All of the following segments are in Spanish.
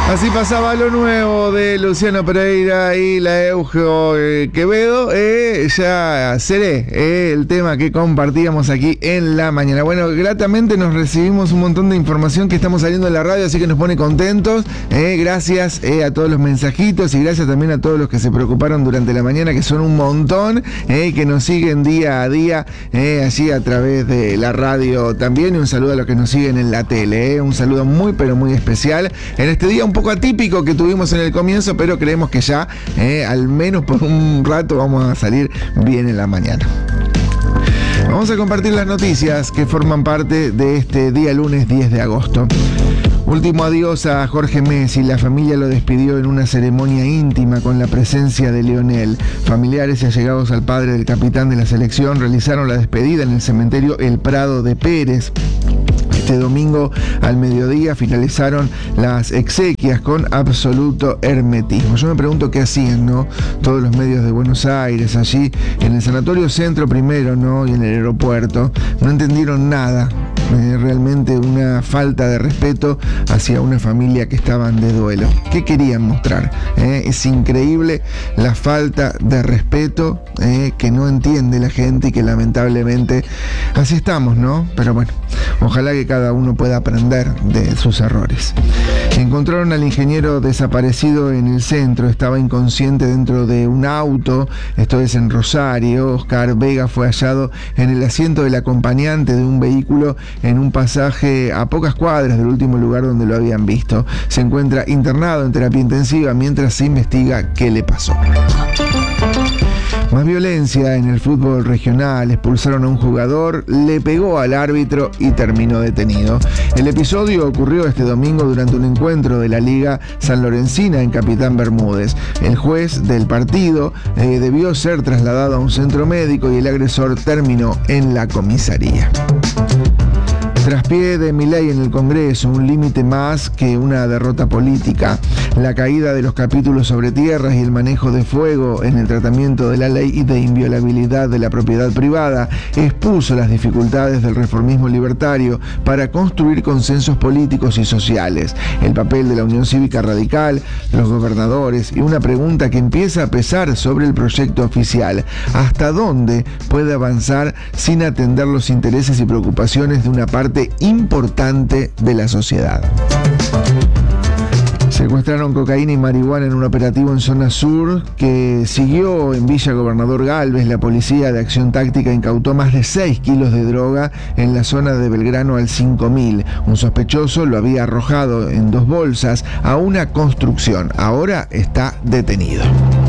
Así pasaba lo nuevo de Luciano Pereira y la Eugeo Quevedo. Ya seré el tema que compartíamos aquí en la mañana. Bueno, gratamente nos recibimos un montón de información que estamos saliendo en la radio, así que nos pone contentos. Gracias a todos los mensajitos y gracias también a todos los que se preocuparon durante la mañana, que son un montón, que nos siguen día a día allí a través de la radio también. Y un saludo a los que nos siguen en la tele. Un saludo muy pero muy especial en este día un poco atípico que tuvimos en el comienzo, pero creemos que ya al menos por un rato vamos a salir bien en la mañana. Vamos a compartir las noticias que forman parte de este día lunes 10 de agosto. Último adiós a Jorge Messi. La familia lo despidió en una ceremonia íntima con la presencia de Lionel. Familiares y allegados al padre del capitán de la selección realizaron la despedida en el cementerio El Prado de Pérez. Este domingo al mediodía finalizaron las exequias con absoluto hermetismo. Yo me pregunto qué hacían, ¿no? Todos los medios de Buenos Aires, allí en el Sanatorio Centro primero, ¿no? Y en el aeropuerto. No entendieron nada. Realmente una falta de respeto hacia una familia que estaban de duelo. ¿Qué querían mostrar? Es increíble la falta de respeto que no entiende la gente y que lamentablemente así estamos, ¿no? Pero bueno, ojalá que cada uno pueda aprender de sus errores. Encontraron al ingeniero desaparecido en el centro, estaba inconsciente dentro de un auto, esto es en Rosario. Oscar Vega fue hallado en el asiento del acompañante de un vehículo en un pasaje a pocas cuadras del último lugar donde lo habían visto. Se encuentra internado en terapia intensiva mientras se investiga qué le pasó. Más violencia en el fútbol regional. Expulsaron a un jugador, le pegó al árbitro y terminó detenido. El episodio ocurrió este domingo durante un encuentro de la Liga Sanlorencina en Capitán Bermúdez. El juez del partido debió ser trasladado a un centro médico y el agresor terminó en la comisaría. Traspié de Milei en el Congreso, un límite más que una derrota política. La caída de los capítulos sobre tierras y el manejo de fuego en el tratamiento de la ley y de inviolabilidad de la propiedad privada expuso las dificultades del reformismo libertario para construir consensos políticos y sociales. El papel de la Unión Cívica Radical, los gobernadores y una pregunta que empieza a pesar sobre el proyecto oficial. ¿Hasta dónde puede avanzar sin atender los intereses y preocupaciones de una parte importante de la sociedad? Secuestraron cocaína y marihuana en un operativo en zona sur que siguió en Villa Gobernador Galvez. La policía de acción táctica incautó más de 6 kilos de droga en la zona de Belgrano al 5000. Un sospechoso lo había arrojado en 2 bolsas a una construcción. Ahora está detenido.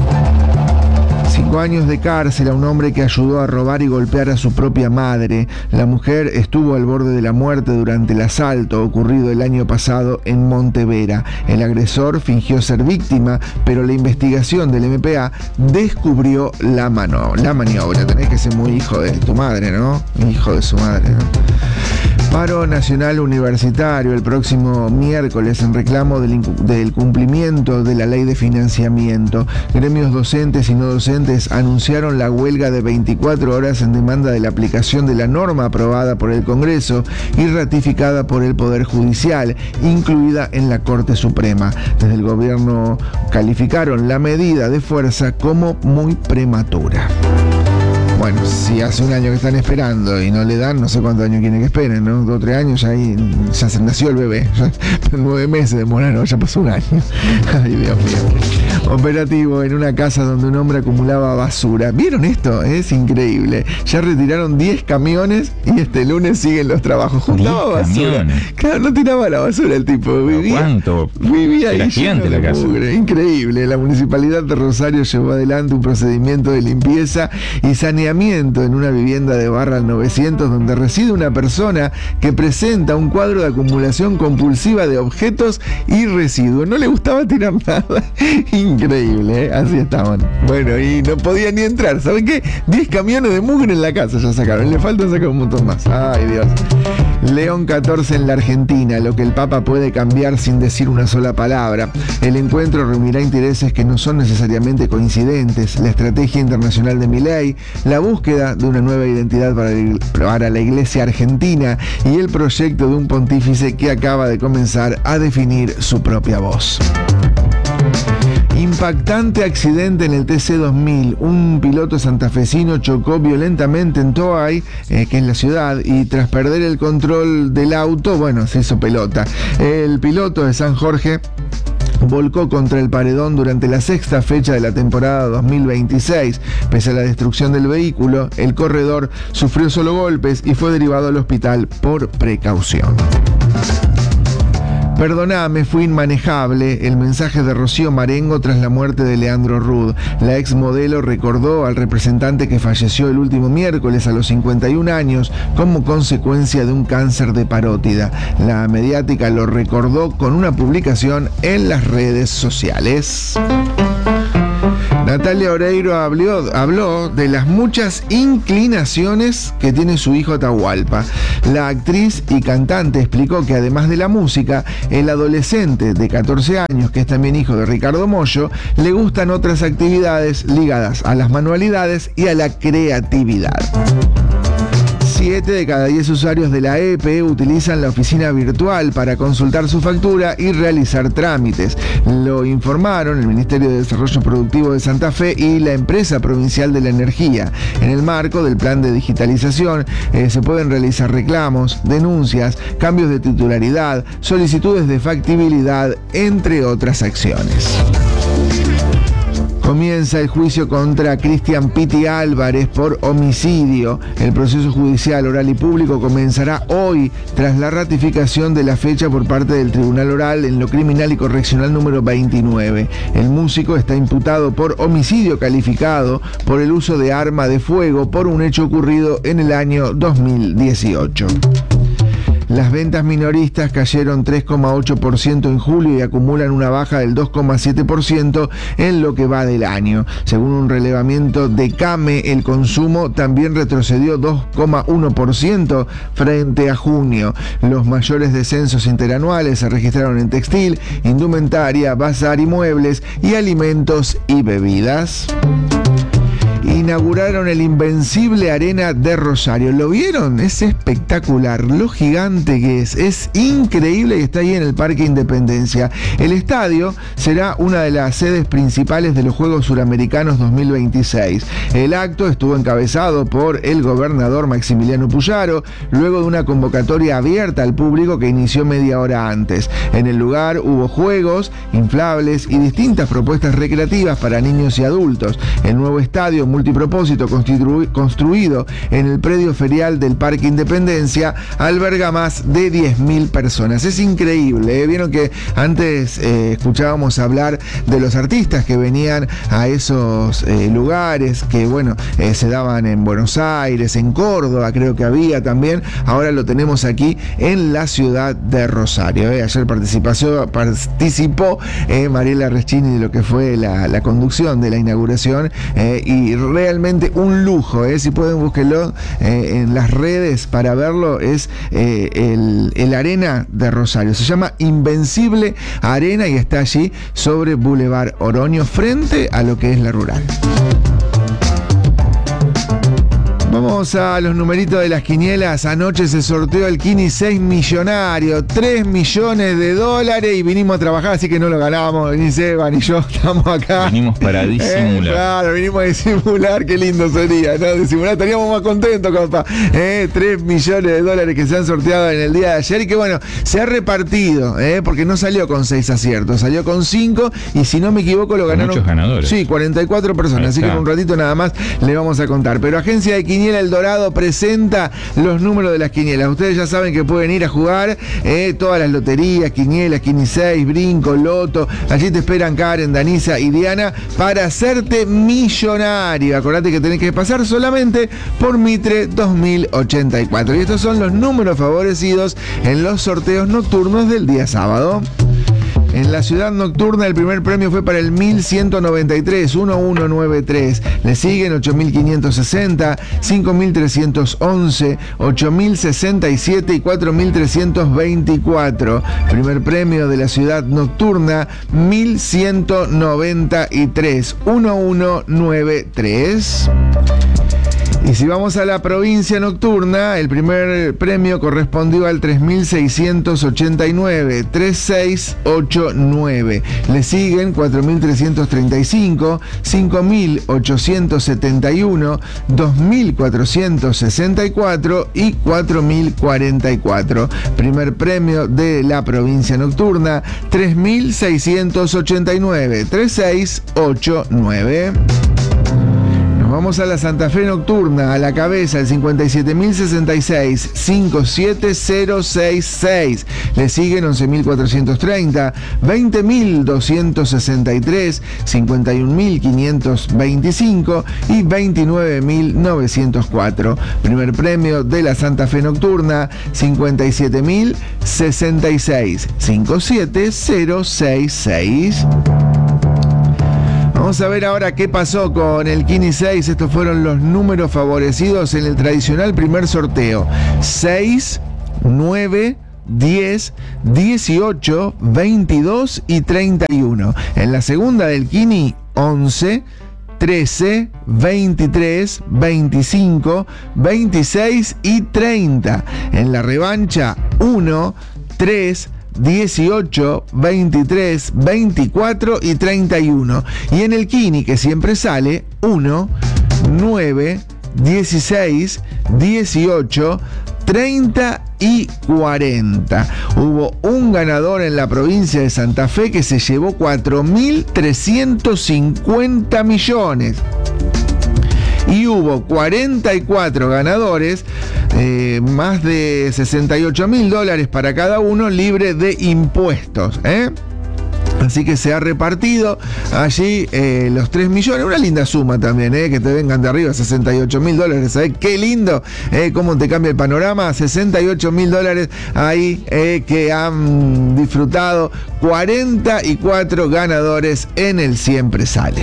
5 años de cárcel a un hombre que ayudó a robar y golpear a su propia madre. La mujer estuvo al borde de la muerte durante el asalto ocurrido el año pasado en Montevera. El agresor fingió ser víctima, pero la investigación del MPA descubrió la maniobra. Tenés que ser muy hijo de tu madre, ¿no? Hijo de su madre, ¿no? Paro nacional universitario el próximo miércoles en reclamo del cumplimiento de la ley de financiamiento. Gremios docentes y no docentes anunciaron la huelga de 24 horas en demanda de la aplicación de la norma aprobada por el Congreso y ratificada por el Poder Judicial, incluida en la Corte Suprema. Desde el gobierno calificaron la medida de fuerza como muy prematura. Bueno, si hace un año que están esperando y no le dan, no sé cuántos años quieren que esperen, ¿no? 2 o 3 años, ya se nació el bebé. Ya, 9 meses demoraron, ya pasó un año. Ay, Dios mío. Operativo en una casa donde un hombre acumulaba basura. ¿Vieron esto? Es increíble. Ya retiraron 10 camiones y este lunes siguen los trabajos. Juntaba basura. Camiones. Claro, no tiraba la basura el tipo. Vivía ahí gigante la casa. Mugre. Increíble. La Municipalidad de Rosario llevó adelante un procedimiento de limpieza y saneamiento en una vivienda de Barra al 900 donde reside una persona que presenta un cuadro de acumulación compulsiva de objetos y residuos. No le gustaba tirar nada. Increíble, así estaban. Bueno, y no podían ni entrar. ¿Saben qué? 10 camiones de mugre en la casa ya sacaron. Le falta sacar un montón más. Ay, Dios. León 14 en la Argentina, lo que el Papa puede cambiar sin decir una sola palabra. El encuentro reunirá intereses que no son necesariamente coincidentes. La estrategia internacional de Milei, la la búsqueda de una nueva identidad para la Iglesia argentina y el proyecto de un pontífice que acaba de comenzar a definir su propia voz. Impactante accidente en el TC2000. Un piloto santafesino chocó violentamente en Toay, que es la ciudad, y tras perder el control del auto, se hizo pelota. El piloto de San Jorge volcó contra el paredón durante la sexta fecha de la temporada 2026. Pese a la destrucción del vehículo, el corredor sufrió solo golpes y fue derivado al hospital por precaución. Perdoname, fui inmanejable, el mensaje de Rocío Marengo tras la muerte de Leandro Rud. La exmodelo recordó al representante que falleció el último miércoles a los 51 años como consecuencia de un cáncer de parótida. La mediática lo recordó con una publicación en las redes sociales. Natalia Oreiro habló de las muchas inclinaciones que tiene su hijo Atahualpa. La actriz y cantante explicó que además de la música, el adolescente de 14 años, que es también hijo de Ricardo Mollo, le gustan otras actividades ligadas a las manualidades y a la creatividad. 7 de cada 10 usuarios de la EPE utilizan la oficina virtual para consultar su factura y realizar trámites. Lo informaron el Ministerio de Desarrollo Productivo de Santa Fe y la Empresa Provincial de la Energía. En el marco del plan de digitalización se pueden realizar reclamos, denuncias, cambios de titularidad, solicitudes de factibilidad, entre otras acciones. Comienza el juicio contra Cristian Pitti Álvarez por homicidio. El proceso judicial oral y público comenzará hoy tras la ratificación de la fecha por parte del Tribunal Oral en lo Criminal y Correccional número 29. El músico está imputado por homicidio calificado por el uso de arma de fuego por un hecho ocurrido en el año 2018. Las ventas minoristas cayeron 3,8% en julio y acumulan una baja del 2,7% en lo que va del año. Según un relevamiento de CAME, el consumo también retrocedió 2,1% frente a junio. Los mayores descensos interanuales se registraron en textil, indumentaria, bazar y muebles y alimentos y bebidas. Inauguraron el Invencible Arena de Rosario. ¿Lo vieron? Es espectacular, lo gigante que es increíble y está ahí en el Parque Independencia. El estadio será una de las sedes principales de los Juegos Suramericanos 2026. El acto estuvo encabezado por el gobernador Maximiliano Puyaro, luego de una convocatoria abierta al público que inició media hora antes. En el lugar hubo juegos, inflables y distintas propuestas recreativas para niños y adultos. El nuevo estadio multipropósito construido en el predio ferial del Parque Independencia alberga más de 10.000 personas. Es increíble, ¿eh? Vieron que antes escuchábamos hablar de los artistas que venían a esos lugares que se daban en Buenos Aires, en Córdoba creo que había también. Ahora lo tenemos aquí en la ciudad de Rosario. Ayer participó Mariela Reschini de lo que fue la conducción de la inauguración y realmente un lujo, si pueden búsquenlo en las redes para verlo. Es el Arena de Rosario, se llama Invencible Arena y está allí sobre Boulevard Oroño frente a lo que es la Rural. Vamos a los numeritos de las quinielas. Anoche se sorteó el Kini 6 millonario, $3 millones y vinimos a trabajar, así que no lo ganamos, ni Seba ni yo estamos acá. Venimos para disimular. Claro, vinimos a disimular, qué lindo sería, ¿no? Disimular, estaríamos más contentos, compa. $3 millones que se han sorteado en el día de ayer y que se ha repartido, porque no salió con 6 aciertos, salió con 5 y si no me equivoco lo ganaron. Muchos ganadores. Sí, 44 personas, así que en un ratito nada más le vamos a contar. Pero Agencia de Quiniela El Dorado presenta los números de las quinielas. Ustedes ya saben que pueden ir a jugar todas las loterías, quinielas, Kini 6, Brinco, Loto. Allí te esperan Karen, Danisa y Diana para hacerte millonario. Acordate que tenés que pasar solamente por Mitre 2084. Y estos son los números favorecidos en los sorteos nocturnos del día sábado. En la ciudad nocturna el primer premio fue para el 1193, 1193. Le siguen 8560, 5311, 8067 y 4324. Primer premio de la ciudad nocturna 1193, 1193. Y si vamos a la provincia nocturna, el primer premio correspondió al 3.689, 3689. Le siguen 4.335, 5.871, 2.464 y 4.044. Primer premio de la provincia nocturna, 3.689, 3689. Vamos a la Santa Fe nocturna, a la cabeza, el 57.066, 57066. Le siguen 11.430, 20.263, 51.525 y 29.904. Primer premio de la Santa Fe nocturna, 57.066, 57066. Vamos a ver ahora qué pasó con el Kini 6. Estos fueron los números favorecidos en el tradicional primer sorteo. 6, 9, 10, 18, 22 y 31. En la segunda del Kini, 11, 13, 23, 25, 26 y 30. En la revancha, 1, 3, 18, 23, 24 y 31. Y en el Kini, que siempre sale, 1, 9, 16, 18, 30 y 40. Hubo un ganador en la provincia de Santa Fe que se llevó 4.350 millones. Y hubo 44 ganadores, más de $68.000 para cada uno, libre de impuestos, Así que se ha repartido allí los 3 millones, una linda suma también, que te vengan de arriba, $68.000, ¿sabes qué lindo? Cómo te cambia el panorama, $68.000 ahí que han disfrutado 44 ganadores en el Siempre Sale.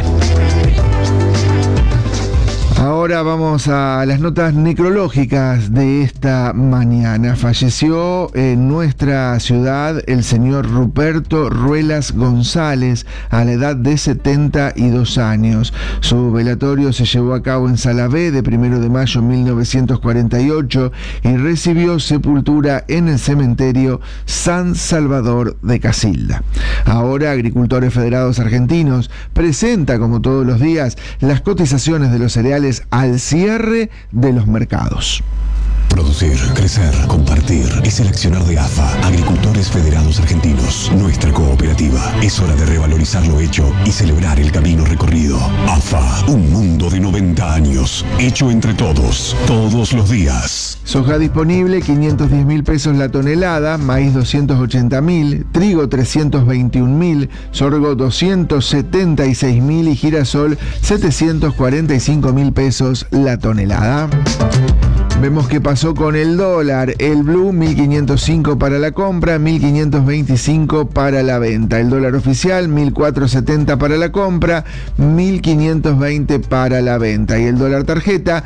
Ahora vamos a las notas necrológicas de esta mañana. Falleció en nuestra ciudad el señor Ruperto Ruelas González a la edad de 72 años. Su velatorio se llevó a cabo en Salavé de 1 de mayo de 1948 y recibió sepultura en el cementerio San Salvador de Casilda. Ahora Agricultores Federados Argentinos presenta, como todos los días, las cotizaciones de los cereales al cierre de los mercados. Producir, crecer, compartir es el accionar de AFA, Agricultores Federados Argentinos, nuestra cooperativa. Es hora de revalorizar lo hecho y celebrar el camino recorrido. AFA, un mundo de 90 años, hecho entre todos, todos los días. Soja disponible, 510.000 pesos la tonelada, maíz 280.000, trigo 321.000, sorgo 276.000 y girasol 745.000 pesos la tonelada. Vemos qué pasó con el dólar. El blue, 1.505 para la compra, 1.525 para la venta. El dólar oficial, 1.470 para la compra, 1.520 para la venta. Y el dólar tarjeta,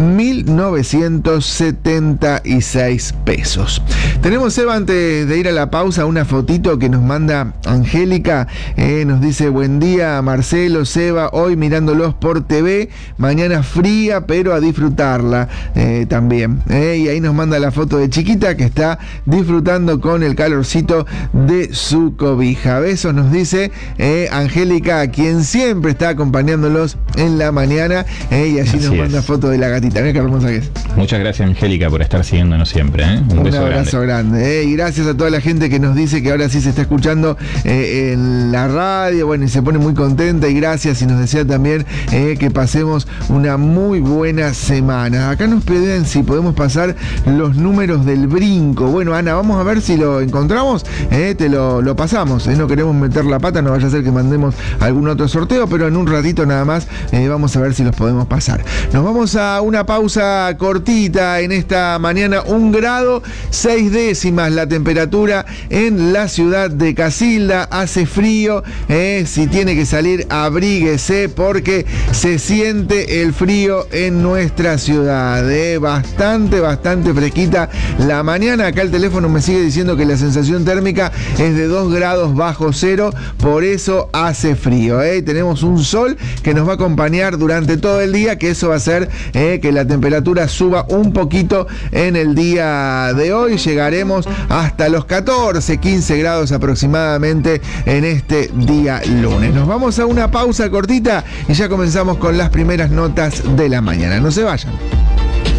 1.976 pesos. Tenemos, Eva, antes de ir a la pausa, una fotito que nos manda Angélica. Nos dice: buen día, Marcelo, Seba, hoy mirándolos por TV. Mañana fría, pero a disfrutarla también. Y ahí nos manda la foto de chiquita que está disfrutando con el calorcito de su cobija. Besos, nos dice Angélica, quien siempre está acompañándolos en la mañana, y allí nos manda foto de la gatita. Mira qué hermosa que es. Muchas gracias, Angélica, por estar siguiéndonos siempre. Un beso abrazo grande. Y gracias a toda la gente que nos dice que ahora sí se está escuchando en la radio, bueno, y se pone muy contenta, y gracias, y nos desea también que pasemos una muy buena semana. Acá nos piden si podemos pasar los números del brinco. Bueno, Ana, vamos a ver si lo encontramos, te lo pasamos, no queremos meter la pata, no vaya a ser que mandemos algún otro sorteo, pero en un ratito nada más vamos a ver si los podemos pasar. Nos vamos a una pausa cortita. cortita en esta mañana, 1 grado 6 décimas la temperatura en la ciudad de Casilda. Hace frío, si tiene que salir abríguese porque se siente el frío en nuestra ciudad. Bastante fresquita la mañana. Acá el teléfono me sigue diciendo que la sensación térmica es de 2 grados bajo cero, por eso hace frío. Tenemos un sol que nos va a acompañar durante todo el día, que eso va a hacer que la temperatura suba un poquito en el día de hoy. Llegaremos hasta los 14, 15 grados aproximadamente en este día lunes. Nos vamos a una pausa cortita y ya comenzamos con las primeras notas de la mañana. No se vayan.